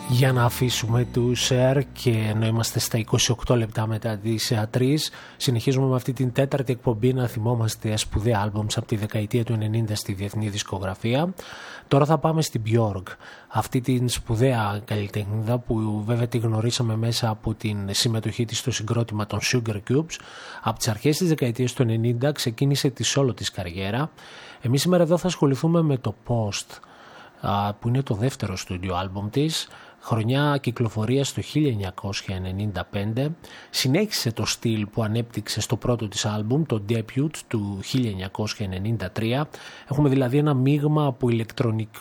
Για να αφήσουμε τους Air και ενώ είμαστε στα 28 λεπτά μετά τις 3, συνεχίζουμε με αυτή την τέταρτη εκπομπή να θυμόμαστε σπουδαία άλμπουμς από τη δεκαετία του 90 στη διεθνή δισκογραφία. Τώρα θα πάμε στην Björk, αυτή την σπουδαία καλλιτέχνηδα που βέβαια τη γνωρίσαμε μέσα από την συμμετοχή της στο συγκρότημα των Sugar Cubes. Από τις αρχές της δεκαετίας του 90 ξεκίνησε τη solo της καριέρα. Εμείς σήμερα εδώ θα ασχοληθούμε με το Post, που είναι το δεύτερο στούντιο άλμπουμ της, χρονιά κυκλοφορίας το 1995. Συνέχισε το στυλ που ανέπτυξε στο πρώτο της άλμπουμ, το debut του 1993. Έχουμε δηλαδή ένα μείγμα από